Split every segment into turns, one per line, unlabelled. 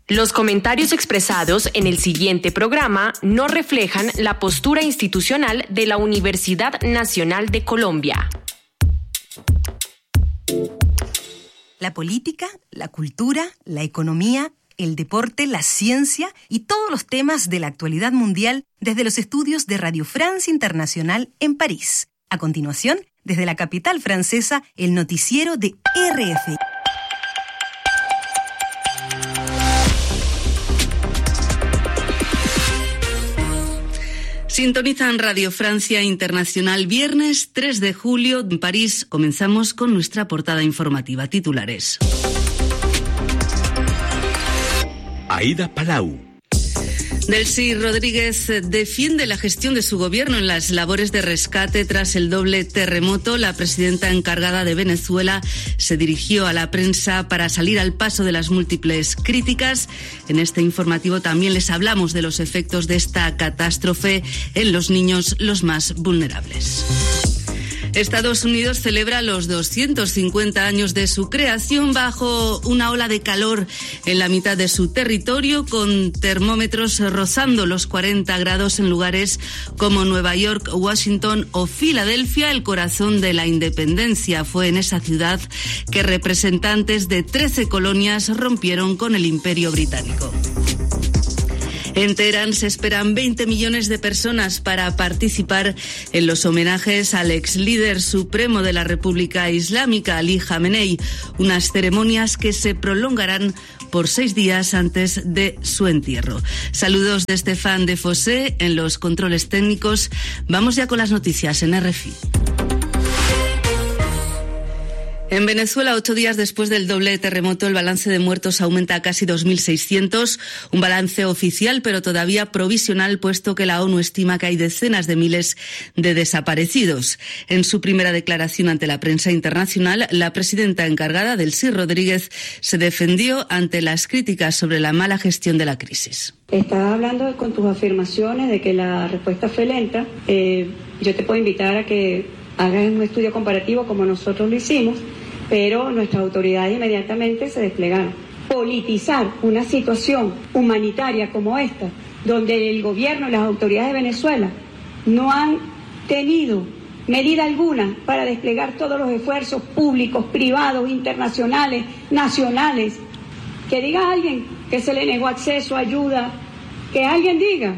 Los comentarios expresados en el siguiente programa no reflejan la postura institucional de la Universidad Nacional de Colombia.
La política, la cultura, la economía, el deporte, la ciencia y todos los temas de la actualidad mundial desde los estudios de Radio France Internacional en París. A continuación, desde la capital francesa, el noticiero de RFI.
Sintonizan Radio Francia Internacional, viernes 3 de julio en París. Comenzamos con nuestra portada informativa. Titulares.
Aida Palau.
Delcy Rodríguez defiende la gestión de su gobierno en las labores de rescate tras el doble terremoto. La presidenta encargada de Venezuela se dirigió a la prensa para salir al paso de las múltiples críticas. En este informativo también les hablamos de los efectos de esta catástrofe en los niños, los más vulnerables. Estados Unidos celebra los 250 años de su creación bajo una ola de calor en la mitad de su territorio, con termómetros rozando los 40 grados en lugares como Nueva York, Washington o Filadelfia. El corazón de la independencia fue en esa ciudad que representantes de 13 colonias rompieron con el Imperio Británico. En Teherán se esperan 20 millones de personas para participar en los homenajes al ex líder supremo de la República Islámica, Ali Jamenei, unas ceremonias que se prolongarán por 6 días antes de su entierro. Saludos de Stéphane Defossé en los controles técnicos. Vamos ya con las noticias en RFI. En Venezuela, 8 días después del doble terremoto, el balance de muertos aumenta a casi 2.600, un balance oficial pero todavía provisional, puesto que la ONU estima que hay decenas de miles de desaparecidos. En su primera declaración ante la prensa internacional, la presidenta encargada, Delcy Rodríguez, se defendió ante las críticas sobre la mala gestión de la crisis.
Estás hablando con tus afirmaciones de que la respuesta fue lenta. Yo te puedo invitar a que hagas un estudio comparativo como nosotros lo hicimos, pero nuestras autoridades inmediatamente se desplegaron. Politizar una situación humanitaria como esta, donde el gobierno y las autoridades de Venezuela no han tenido medida alguna para desplegar todos los esfuerzos públicos, privados, internacionales, nacionales. Que diga alguien que se le negó acceso, ayuda, que alguien diga,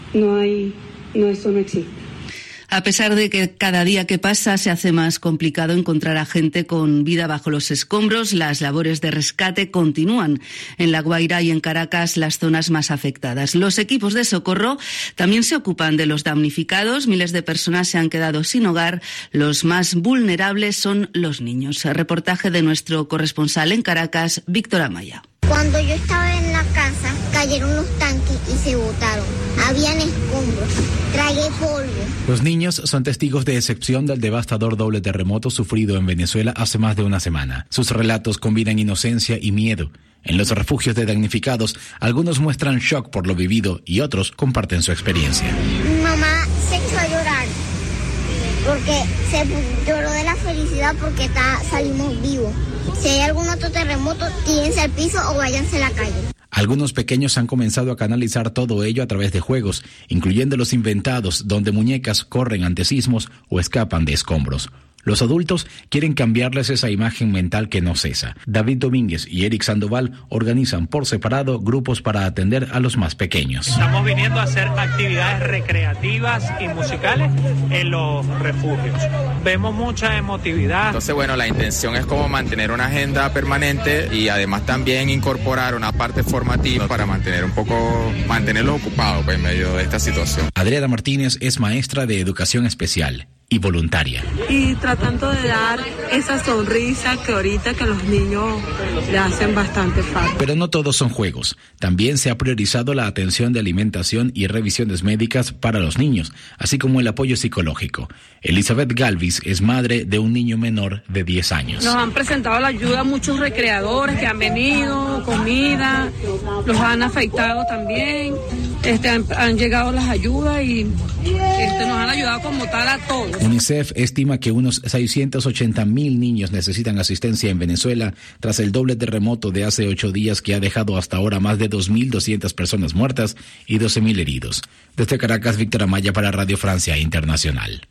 eso no existe.
A pesar de que cada día que pasa se hace más complicado encontrar a gente con vida bajo los escombros, las labores de rescate continúan en La Guaira y en Caracas, las zonas más afectadas. Los equipos de socorro también se ocupan de los damnificados. Miles de personas se han quedado sin hogar. Los más vulnerables son los niños. Reportaje de nuestro corresponsal en Caracas, Víctor Amaya.
Cuando yo estaba en la casa, cayeron los tanques y se botaron. Habían escombros, tragué polvo.
Los niños son testigos de excepción del devastador doble terremoto sufrido en Venezuela hace más de una semana. Sus relatos combinan inocencia y miedo. En los refugios de damnificados, algunos muestran shock por lo vivido y otros comparten su experiencia.
Mi mamá se echó a llorar porque lloró de la felicidad porque salimos vivos. Si hay algún otro terremoto, tírense al piso o váyanse a la calle.
Algunos pequeños han comenzado a canalizar todo ello a través de juegos, incluyendo los inventados, donde muñecas corren ante sismos o escapan de escombros. Los adultos quieren cambiarles esa imagen mental que no cesa. David Domínguez y Eric Sandoval organizan por separado grupos para atender a los más pequeños.
Estamos viniendo a hacer actividades recreativas y musicales en los refugios. Vemos mucha emotividad.
Entonces, la intención es como mantener una agenda permanente y además también incorporar una parte formativa para mantenerlos ocupados en medio de esta situación.
Adriana Martínez es maestra de educación especial y voluntaria.
Y tratando de dar esa sonrisa que ahorita que los niños le hacen bastante falta.
Pero no todos son juegos. También se ha priorizado la atención de alimentación y revisiones médicas para los niños, así como el apoyo psicológico. Elizabeth Galvis es madre de un niño menor de 10 años.
Nos han presentado la ayuda a muchos recreadores que han venido, comida, los han afectado también. han llegado las ayudas y nos han ayudado como tal a todos.
UNICEF estima que unos 680,000 niños necesitan asistencia en Venezuela tras el doble terremoto de hace 8 días que ha dejado hasta ahora más de 2.200 personas muertas y 12.000 heridos. Desde Caracas, Víctor Amaya para Radio Francia Internacional.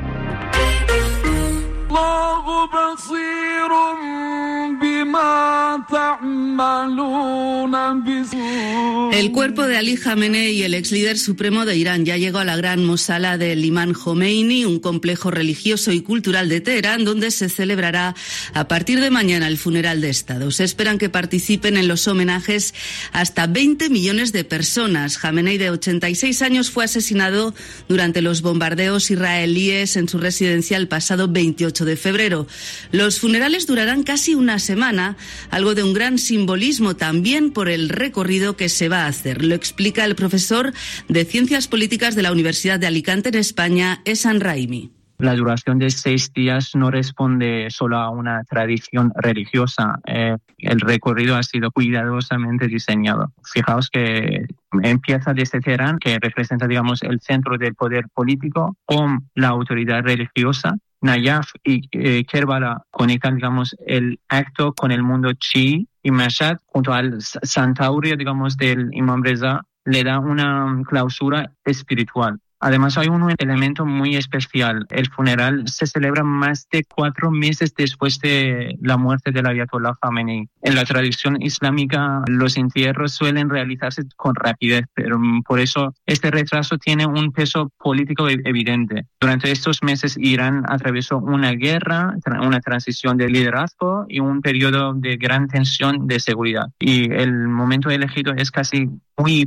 El cuerpo de Ali Jamenei, el ex líder supremo de Irán, ya llegó a la gran mosala del Imam Jomeini, un complejo religioso y cultural de Teherán, donde se celebrará a partir de mañana el funeral de Estado. Se esperan que participen en los homenajes hasta 20 millones de personas. Jamenei, de 86 años, fue asesinado durante los bombardeos israelíes en su residencia el pasado 28 de febrero. Los funerales durarán casi una semana, algo de un gran simbolismo también por el recorrido que se va a hacer. Lo explica el profesor de Ciencias Políticas de la Universidad de Alicante en España, Ehsan Raimi.
La duración de 6 días no responde solo a una tradición religiosa. El recorrido ha sido cuidadosamente diseñado. Fijaos que empieza desde Teherán, que representa, digamos, el centro del poder político, con la autoridad religiosa. Nayaf y Kerbala conectan, digamos, el acto con el mundo chií, y Mashhad, junto al Santaurio, digamos, del Imam Reza, le da una clausura espiritual. Además, hay un elemento muy especial. El funeral se celebra más de 4 meses después de la muerte del Ayatollah Khamenei. En la tradición islámica, los entierros suelen realizarse con rapidez, pero por eso este retraso tiene un peso político evidente. Durante estos meses, Irán atravesó una guerra, una transición de liderazgo y un periodo de gran tensión de seguridad. Y el momento elegido es casi muy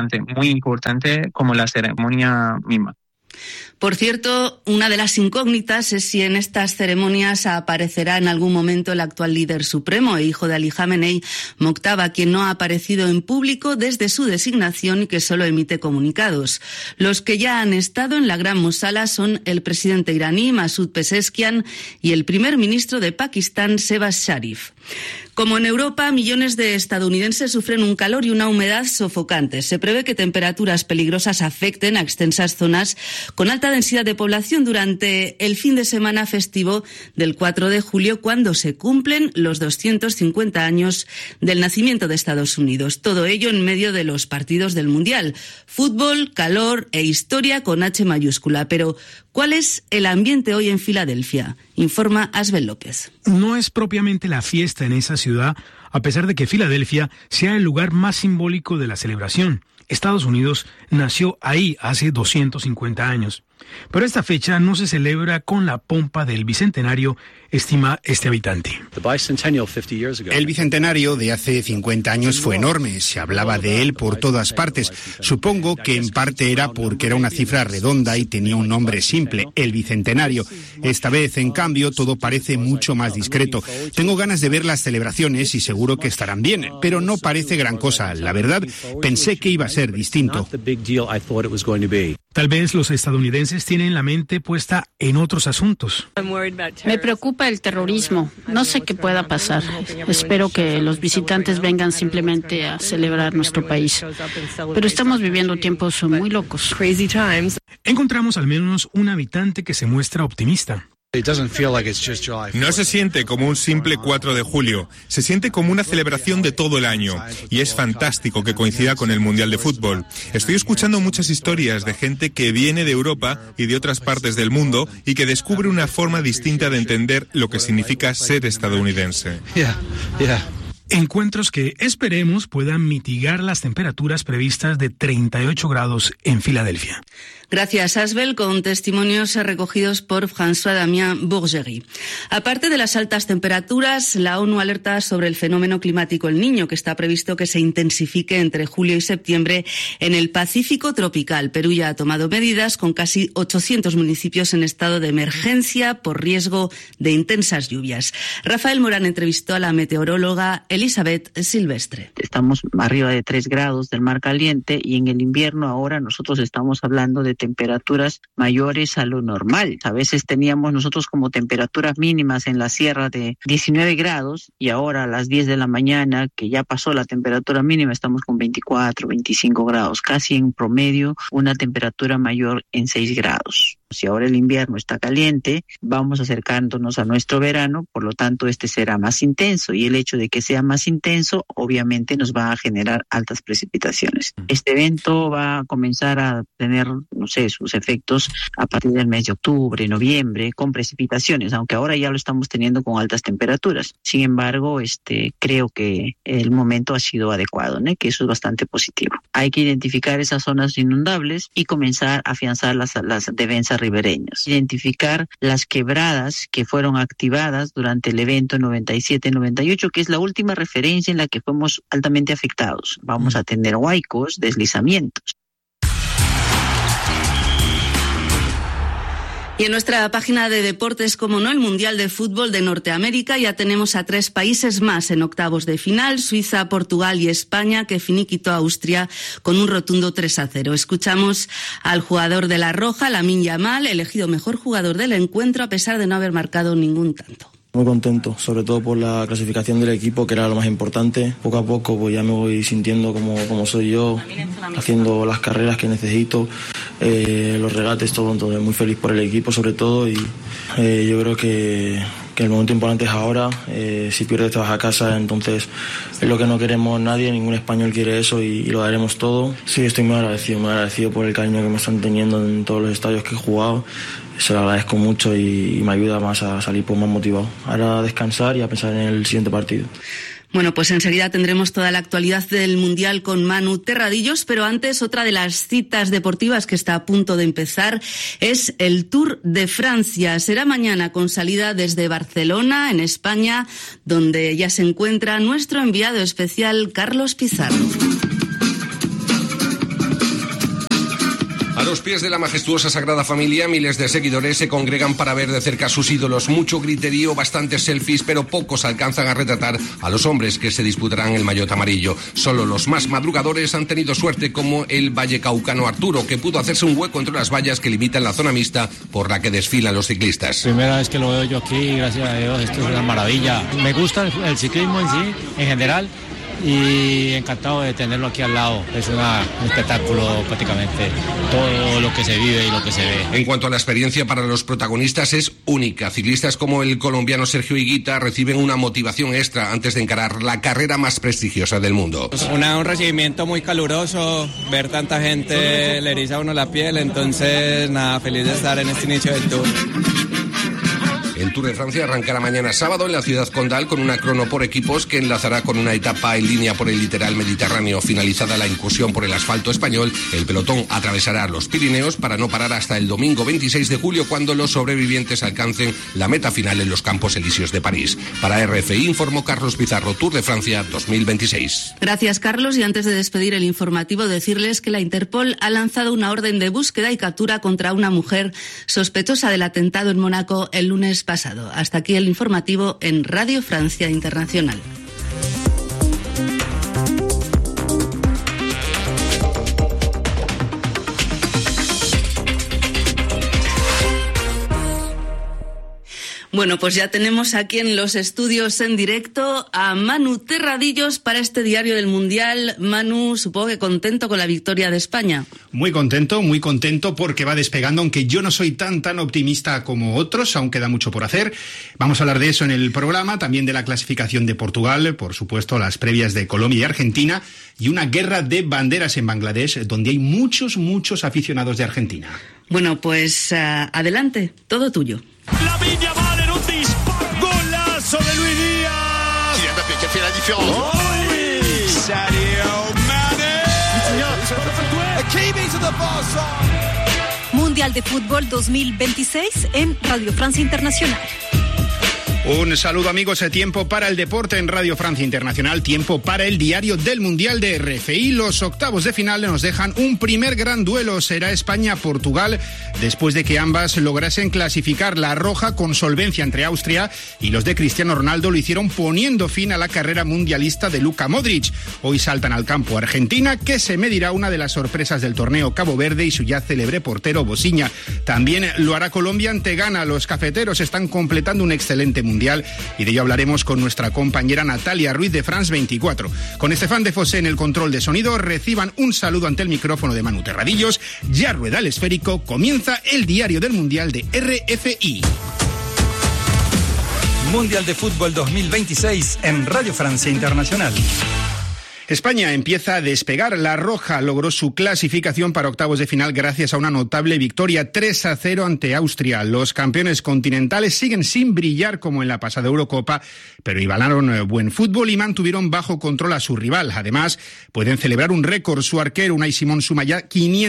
importante como la ceremonia misma.
Por cierto, una de las incógnitas es si en estas ceremonias aparecerá en algún momento el actual líder supremo e hijo de Ali Jamenei, Moctaba, quien no ha aparecido en público desde su designación y que solo emite comunicados. Los que ya han estado en la gran mosala son el presidente iraní Masoud Pezeshkian y el primer ministro de Pakistán, Shehbaz Sharif. Como en Europa, millones de estadounidenses sufren un calor y una humedad sofocantes. Se prevé que temperaturas peligrosas afecten a extensas zonas con alta densidad de población durante el fin de semana festivo del 4 de julio, cuando se cumplen los 250 años del nacimiento de Estados Unidos. Todo ello en medio de los partidos del Mundial. Fútbol, calor e historia con H mayúscula. Pero, ¿cuál es el ambiente hoy en Filadelfia? Informa Asbel López.
No es propiamente la fiesta en esa ciudad, a pesar de que Filadelfia sea el lugar más simbólico de la celebración. Estados Unidos nació ahí hace 250 años. Pero esta fecha no se celebra con la pompa del bicentenario, estima este habitante.
El bicentenario de hace 50 años fue enorme, se hablaba de él por todas partes. Supongo que en parte era porque era una cifra redonda y tenía un nombre simple, el bicentenario. Esta vez, en cambio, todo parece mucho más discreto. Tengo ganas de ver las celebraciones y seguro que estarán bien, pero no parece gran cosa. La verdad, pensé que iba a ser distinto.
Tal vez los estadounidenses tienen la mente puesta en otros asuntos.
Me preocupa el terrorismo. No sé qué pueda pasar. Espero que los visitantes vengan simplemente a celebrar nuestro país. Pero estamos viviendo tiempos muy locos.
Encontramos al menos un habitante que se muestra optimista.
No se siente como un simple 4 de julio, se siente como una celebración de todo el año y es fantástico que coincida con el Mundial de Fútbol. Estoy escuchando muchas historias de gente que viene de Europa y de otras partes del mundo y que descubre una forma distinta de entender lo que significa ser estadounidense.
Encuentros que esperemos puedan mitigar las temperaturas previstas de 38 grados en Filadelfia.
Gracias, Asbel, con testimonios recogidos por François-Damien Bourgerie. Aparte de las altas temperaturas, la ONU alerta sobre el fenómeno climático El Niño, que está previsto que se intensifique entre julio y septiembre en el Pacífico tropical. Perú ya ha tomado medidas con casi 800 municipios en estado de emergencia por riesgo de intensas lluvias. Rafael Morán entrevistó a la meteoróloga Elizabeth Silvestre.
Estamos arriba de 3 grados del mar caliente y en el invierno ahora nosotros estamos hablando de temperaturas mayores a lo normal. A veces teníamos nosotros como temperaturas mínimas en la sierra de 19 grados y ahora a las 10 de la mañana, que ya pasó la temperatura mínima, estamos con 24, 25 grados, casi en promedio una temperatura mayor en 6 grados. Si ahora el invierno está caliente, vamos acercándonos a nuestro verano, por lo tanto este será más intenso y el hecho de que sea más intenso obviamente nos va a generar altas precipitaciones. Este evento va a comenzar a tener, sus efectos a partir del mes de octubre, noviembre, con precipitaciones, aunque ahora ya lo estamos teniendo con altas temperaturas. Sin embargo, creo que el momento ha sido adecuado, ¿no? Que eso es bastante positivo. Hay que identificar esas zonas inundables y comenzar a afianzar las defensas ribereñas. Identificar las quebradas que fueron activadas durante el evento 97-98, que es la última referencia en la que fuimos altamente afectados. Vamos a tener huaicos, deslizamientos.
Y en nuestra página de deportes, como no, el Mundial de Fútbol de Norteamérica, ya tenemos a 3 países más en octavos de final: Suiza, Portugal y España, que finiquitó a Austria con un rotundo 3-0. Escuchamos al jugador de la Roja, Lamine Yamal, elegido mejor jugador del encuentro a pesar de no haber marcado ningún tanto.
Muy contento, sobre todo por la clasificación del equipo, que era lo más importante. Poco a poco pues ya me voy sintiendo como soy yo, haciendo las carreras que necesito, los regates, todo. Entonces muy feliz por el equipo sobre todo, y yo creo que el momento importante es ahora. Si pierdes te vas a casa, entonces es lo que no queremos nadie, ningún español quiere eso, y lo daremos todo. Sí, estoy muy agradecido por el cariño que me están teniendo en todos los estadios que he jugado. Se lo agradezco mucho y me ayuda más a salir más motivado. Ahora a descansar y a pensar en el siguiente partido.
Bueno, pues enseguida tendremos toda la actualidad del Mundial con Manu Terradillos, pero antes otra de las citas deportivas que está a punto de empezar es el Tour de Francia. Será mañana con salida desde Barcelona, en España, donde ya se encuentra nuestro enviado especial Carlos Pizarro.
A los pies de la majestuosa Sagrada Familia, miles de seguidores se congregan para ver de cerca a sus ídolos. Mucho griterío, bastantes selfies, pero pocos alcanzan a retratar a los hombres que se disputarán el maillot amarillo. Solo los más madrugadores han tenido suerte, como el vallecaucano Arturo, que pudo hacerse un hueco entre las vallas que limitan la zona mixta por la que desfilan los ciclistas.
Primera vez que lo veo yo aquí, gracias a Dios, esto es una maravilla. Me gusta el ciclismo en sí, en general, y encantado de tenerlo aquí al lado. Es un espectáculo prácticamente, todo lo que se vive y lo que se ve.
En cuanto a la experiencia para los protagonistas, es única. Ciclistas como el colombiano Sergio Higuita reciben una motivación extra antes de encarar la carrera más prestigiosa del mundo.
Un recibimiento muy caluroso, ver tanta gente le eriza a uno la piel, entonces nada, feliz de estar en este inicio del Tour.
El Tour de Francia arrancará mañana sábado en la ciudad condal con una crono por equipos que enlazará con una etapa en línea por el litoral mediterráneo. Finalizada la incursión por el asfalto español, el pelotón atravesará los Pirineos para no parar hasta el domingo 26 de julio, cuando los sobrevivientes alcancen la meta final en los Campos Elíseos de París. Para RFI informó Carlos Pizarro, Tour de Francia 2026.
Gracias, Carlos. Y antes de despedir el informativo, decirles que la Interpol ha lanzado una orden de búsqueda y captura contra una mujer sospechosa del atentado en Mónaco el lunes pasado. Hasta aquí el informativo en Radio Francia Internacional. Bueno, pues ya tenemos aquí en los estudios en directo a Manu Terradillos para este diario del Mundial. Manu, supongo que contento con la victoria de España.
Muy contento porque va despegando, aunque yo no soy tan optimista como otros, aún queda mucho por hacer. Vamos a hablar de eso en el programa, también de la clasificación de Portugal, por supuesto las previas de Colombia y Argentina, y una guerra de banderas en Bangladesh, donde hay muchos aficionados de Argentina.
Bueno, pues adelante, todo tuyo.
La Viña Mal en un disparo. Golazo de Luis Díaz.
Kylian Mbappé qui a fait la différence.
Oh oui. Sadio Mané. Hakimi to the far side.
Mundial de Fútbol 2026 en Radio Francia Internacional.
Un saludo, amigos. Tiempo para el deporte en Radio Francia Internacional, tiempo para el diario del Mundial de RFI. Los octavos de final nos dejan un primer gran duelo. Será España-Portugal, después de que ambas lograsen clasificar. La roja con solvencia entre Austria y los de Cristiano Ronaldo lo hicieron poniendo fin a la carrera mundialista de Luka Modric. Hoy saltan al campo Argentina, que se medirá una de las sorpresas del torneo, Cabo Verde, y su ya célebre portero Bosiña. También lo hará Colombia ante Ghana. Los cafeteros están completando un excelente mundial y de ello hablaremos con nuestra compañera Natalia Ruiz de France 24. Con Estefan de Fossé en el control de sonido, reciban un saludo ante el micrófono de Manu Terradillos. Ya rueda el esférico, comienza el diario del Mundial de RFI.
Mundial de Fútbol 2026 en Radio Francia Internacional.
España empieza a despegar. La roja logró su clasificación para octavos de final gracias a una notable victoria 3-0 ante Austria. Los campeones continentales siguen sin brillar como en la pasada Eurocopa, pero igualaron buen fútbol y mantuvieron bajo control a su rival. Además, pueden celebrar un récord. Su arquero Unai Simón suma ya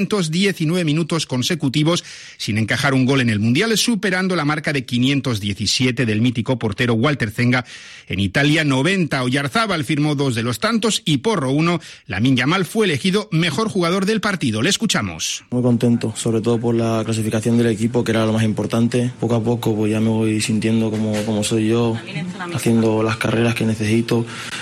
519 minutos consecutivos sin encajar un gol en el Mundial, superando la marca de 517 del mítico portero Walter Zenga. En Italia, 90. Oyarzábal firmó 2 de los tantos y Porro 1. Lamine Yamal fue elegido mejor jugador del partido. Le escuchamos.
Muy contento, sobre todo por la clasificación del equipo, que era lo más importante. Poco a poco pues ya me voy sintiendo como soy yo, haciendo las carreras que necesito,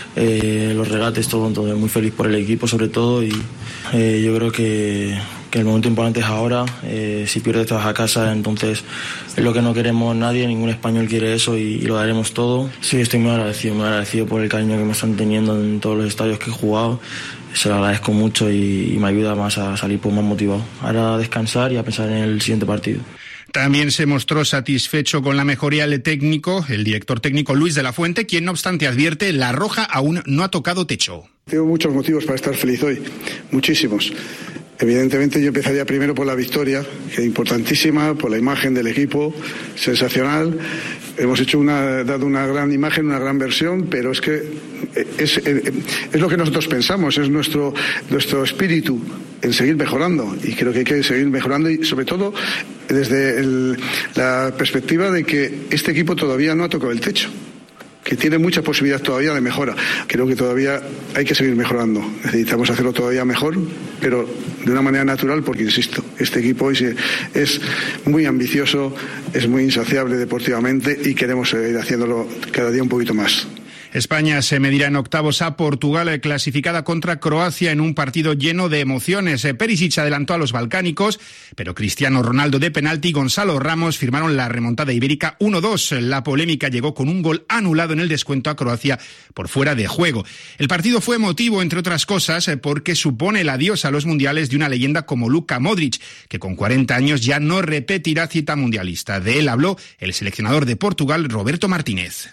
los regates, todo. Muy feliz por el equipo sobre todo, y yo creo que el momento importante es ahora. Si pierdes te vas a casa, entonces es lo que no queremos nadie, ningún español quiere eso, y lo daremos todo. Sí, estoy muy agradecido por el cariño que me están teniendo en todos los estadios que he jugado. Se lo agradezco mucho y me ayuda más a salir pues más motivado. Ahora a descansar y a pensar en el siguiente partido.
También se mostró satisfecho con la mejoría del técnico, el director técnico Luis de la Fuente, quien no obstante advierte, la roja aún no ha tocado techo.
Tengo muchos motivos para estar feliz hoy, muchísimos. Evidentemente yo empezaría primero por la victoria, que es importantísima, por la imagen del equipo, sensacional. Hemos dado una gran imagen, una gran versión, pero es que es lo que nosotros pensamos, es nuestro espíritu en seguir mejorando, y creo que hay que seguir mejorando, y sobre todo desde la perspectiva de que este equipo todavía no ha tocado el techo, que tiene mucha posibilidad todavía de mejora. Creo que todavía hay que seguir mejorando. Necesitamos hacerlo todavía mejor, pero de una manera natural, porque, insisto, este equipo es muy ambicioso, es muy insaciable deportivamente y queremos seguir haciéndolo cada día un poquito más.
España se medirá en octavos a Portugal, clasificada contra Croacia en un partido lleno de emociones. Perisic adelantó a los balcánicos, pero Cristiano Ronaldo de penalti y Gonzalo Ramos firmaron la remontada ibérica 1-2. La polémica llegó con un gol anulado en el descuento a Croacia por fuera de juego. El partido fue emotivo, entre otras cosas, porque supone el adiós a los mundiales de una leyenda como Luka Modric, que con 40 años ya no repetirá cita mundialista. De él habló el seleccionador de Portugal, Roberto Martínez.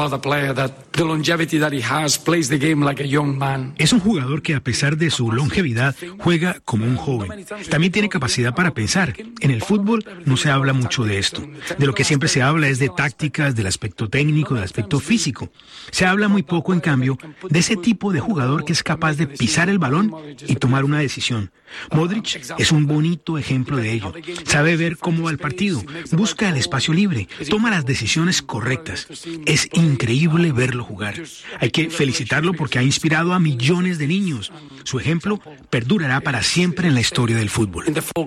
Es un jugador que, a pesar de su longevidad, juega como un joven. También tiene capacidad para pensar. En el fútbol no se habla mucho de esto. De lo que siempre se habla es de tácticas, del aspecto técnico, del aspecto físico. Se habla muy poco, en cambio, de ese tipo de jugador que es capaz de pisar el balón y tomar una decisión. Modric es un bonito ejemplo de ello. Sabe ver cómo va el partido, busca el espacio libre, toma las decisiones correctas. Es increíble verlo jugar. Hay que felicitarlo porque ha inspirado a millones de niños. Su ejemplo perdurará para siempre en la historia del fútbol.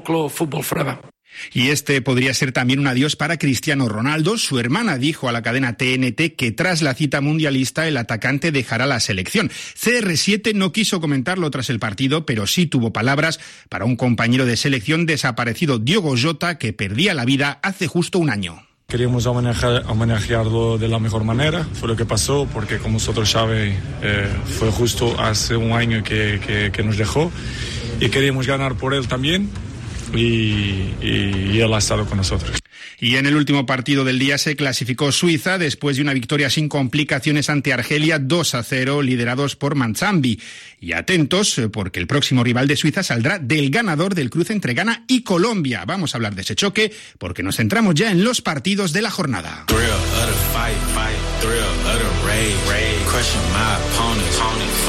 Y este podría ser también un adiós para Cristiano Ronaldo. Su hermana dijo a la cadena TNT que tras la cita mundialista el atacante dejará la selección. CR7 no quiso comentarlo tras el partido, pero sí tuvo palabras para un compañero de selección desaparecido, Diogo Jota, que perdía la vida hace justo un año.
Queríamos homenajearlo de la mejor manera, fue lo que pasó, porque como vosotros sabéis, fue justo hace un año que nos dejó, y queríamos ganar por él también, y él ha estado con nosotros.
Y en el último partido del día se clasificó Suiza después de una victoria sin complicaciones ante Argelia 2-0, liderados por Manzambi. Y atentos, porque el próximo rival de Suiza saldrá del ganador del cruce entre Ghana y Colombia. Vamos a hablar de ese choque, porque nos centramos ya en los partidos de la jornada.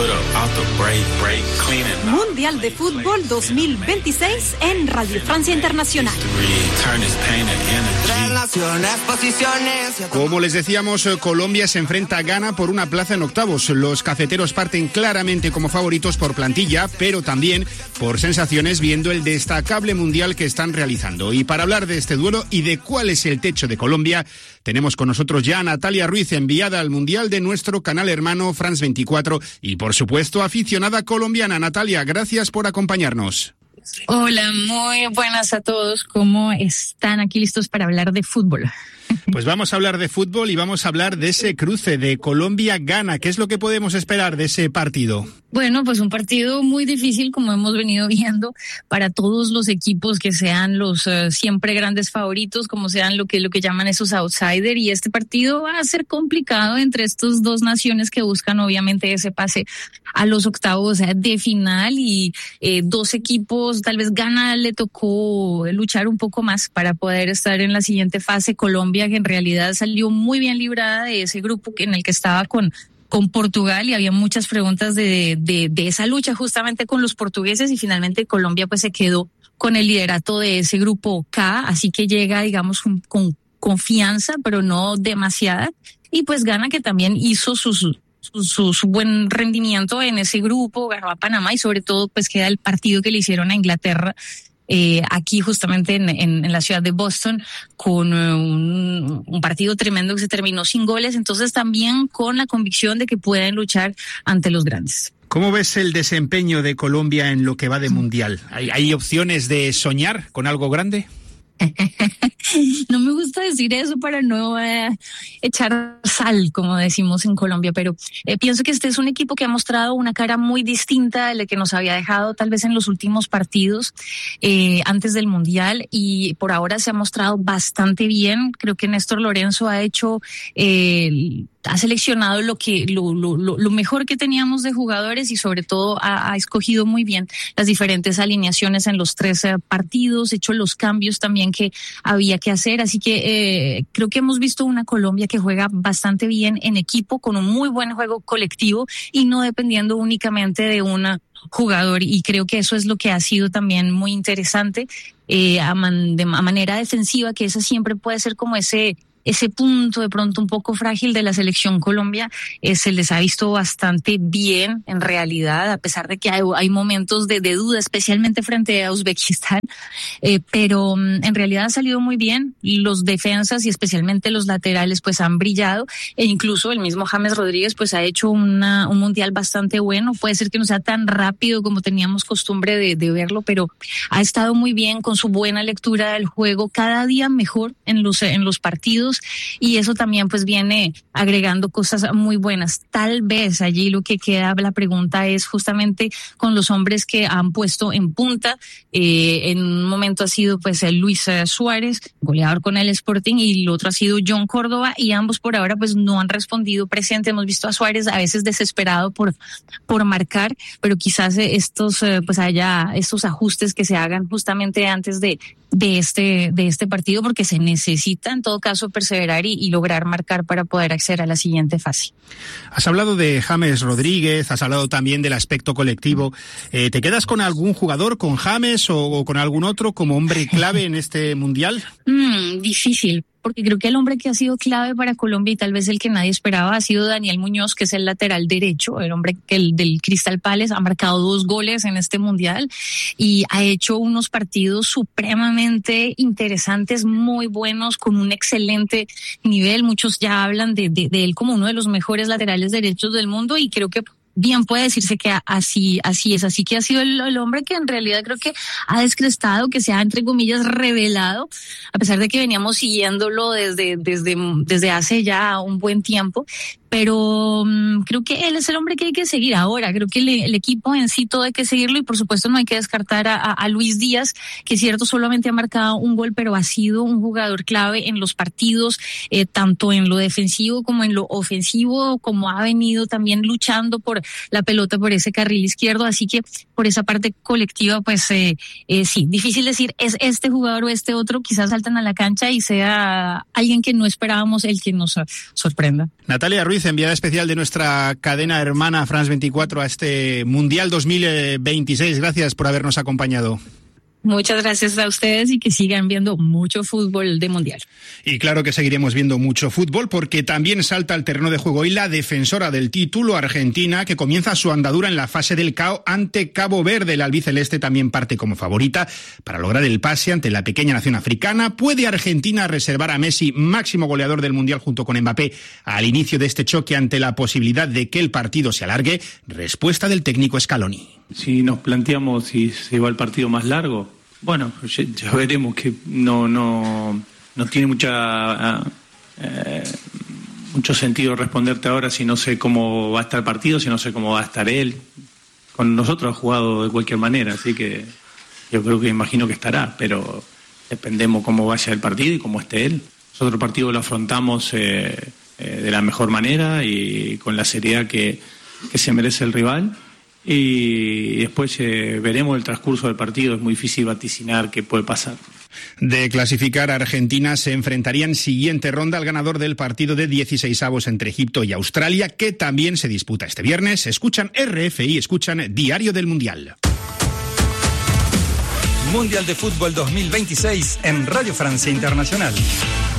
Mundial de Fútbol 2026 en Radio Francia Internacional.
Como les decíamos, Colombia se enfrenta a Ghana por una plaza en octavos. Los cafeteros parten claramente como favoritos por plantilla, pero también por sensaciones viendo el destacable mundial que están realizando. Y para hablar de este duelo y de cuál es el techo de Colombia, tenemos con nosotros ya a Natalia Ruiz, enviada al mundial de nuestro canal hermano France 24 y, por supuesto, aficionada colombiana. Natalia, gracias por acompañarnos.
Hola, muy buenas a todos. ¿Cómo están? Aquí listos para hablar de fútbol.
Pues vamos a hablar de fútbol y vamos a hablar de ese cruce de Colombia-Ghana. ¿Qué es lo que podemos esperar de ese partido?
Bueno, pues un partido muy difícil, como hemos venido viendo, para todos los equipos que sean los siempre grandes favoritos, como sean lo que llaman esos outsiders. Y este partido va a ser complicado entre estas dos naciones que buscan obviamente ese pase a los octavos de final, y dos equipos, tal vez Ghana le tocó luchar un poco más para poder estar en la siguiente fase. Colombia, que en realidad salió muy bien librada de ese grupo en el que estaba con Portugal, y había muchas preguntas de esa lucha justamente con los portugueses, y finalmente Colombia pues se quedó con el liderato de ese grupo K, así que llega, digamos, con confianza, pero no demasiada, y pues Ghana, que también hizo su buen rendimiento en ese grupo, ganó a Panamá, y sobre todo pues queda el partido que le hicieron a Inglaterra aquí justamente en la ciudad de Boston, con un partido tremendo que se terminó sin goles, entonces también con la convicción de que pueden luchar ante los grandes.
¿Cómo ves el desempeño de Colombia en lo que va de mundial? ¿Hay opciones de soñar con algo grande?
No me gusta decir eso para no echar sal, como decimos en Colombia, pero pienso que este es un equipo que ha mostrado una cara muy distinta de la que nos había dejado tal vez en los últimos partidos antes del Mundial, y por ahora se ha mostrado bastante bien. Creo que Néstor Lorenzo ha hecho ha seleccionado lo mejor que teníamos de jugadores, y sobre todo ha escogido muy bien las diferentes alineaciones en los 3 partidos, hecho los cambios también que había que hacer, así que creo que hemos visto una Colombia que juega bastante bien en equipo, con un muy buen juego colectivo y no dependiendo únicamente de un jugador, y creo que eso es lo que ha sido también muy interesante a manera defensiva, que esa siempre puede ser como ese punto de pronto un poco frágil de la selección Colombia. Se les ha visto bastante bien en realidad, a pesar de que hay momentos de duda, especialmente frente a Uzbekistán, pero en realidad ha salido muy bien. Los defensas y especialmente los laterales pues han brillado, e incluso el mismo James Rodríguez pues ha hecho un mundial bastante bueno. Puede ser que no sea tan rápido como teníamos costumbre de verlo, pero ha estado muy bien con su buena lectura del juego, cada día mejor en los partidos, y eso también pues viene agregando cosas muy buenas. Tal vez allí lo que queda, la pregunta es justamente con los hombres que han puesto en punta. En un momento ha sido pues Luis Suárez, goleador con el Sporting, y el otro ha sido John Córdoba, y ambos por ahora pues no han respondido presente. Hemos visto a Suárez a veces desesperado por marcar, pero quizás pues haya estos ajustes que se hagan justamente antes de este partido, porque se necesita en todo caso perseverar y lograr marcar para poder acceder a la siguiente fase.
Has hablado de James Rodríguez, has hablado también del aspecto colectivo. ¿Te quedas con algún jugador, con James o con algún otro como hombre clave en este mundial?
Difícil, porque creo que el hombre que ha sido clave para Colombia, y tal vez el que nadie esperaba, ha sido Daniel Muñoz, que es el lateral derecho, el hombre del Crystal Palace. Ha marcado 2 goles en este mundial y ha hecho unos partidos supremamente interesantes, muy buenos, con un excelente nivel. Muchos ya hablan de él como uno de los mejores laterales derechos del mundo, y creo que bien puede decirse que así es. Así que ha sido el hombre que en realidad creo que ha descrestado, que se ha, entre comillas, revelado, a pesar de que veníamos siguiéndolo desde hace ya un buen tiempo. Pero creo que él es el hombre que hay que seguir ahora. Creo que el equipo en sí todo hay que seguirlo, y por supuesto no hay que descartar a Luis Díaz, que es cierto solamente ha marcado un gol, pero ha sido un jugador clave en los partidos, tanto en lo defensivo como en lo ofensivo, como ha venido también luchando por la pelota por ese carril izquierdo. Así que por esa parte colectiva pues sí, difícil decir es este jugador o este otro. Quizás saltan a la cancha y sea alguien que no esperábamos el que nos sorprenda.
Natalia Ruiz, Ruiz, enviada especial de nuestra cadena hermana France 24 a este Mundial 2026. Gracias por habernos acompañado.
Muchas gracias a ustedes y que sigan viendo mucho fútbol de Mundial.
Y claro que seguiremos viendo mucho fútbol porque también salta al terreno de juego hoy la defensora del título, Argentina, que comienza su andadura en la fase del KO ante Cabo Verde. El albiceleste también parte como favorita para lograr el pase ante la pequeña nación africana. ¿Puede Argentina reservar a Messi, máximo goleador del Mundial junto con Mbappé, al inicio de este choque ante la posibilidad de que el partido se alargue? Respuesta del técnico Scaloni.
Si nos planteamos si se va el partido más largo, bueno, ya veremos, que no tiene mucho sentido responderte ahora si no sé cómo va a estar el partido, si no sé cómo va a estar él. Con nosotros ha jugado de cualquier manera, así que yo creo que imagino que estará, pero dependemos cómo vaya el partido y cómo esté él. Nosotros el partido lo afrontamos de la mejor manera y con la seriedad que se merece el rival. Y después veremos el transcurso del partido. Es muy difícil vaticinar qué puede pasar.
De clasificar a Argentina, se enfrentaría en siguiente ronda al ganador del partido de 16avos entre Egipto y Australia, que también se disputa este viernes. Escuchan RFI, escuchan Diario del Mundial.
Mundial de Fútbol 2026 en Radio Francia Internacional.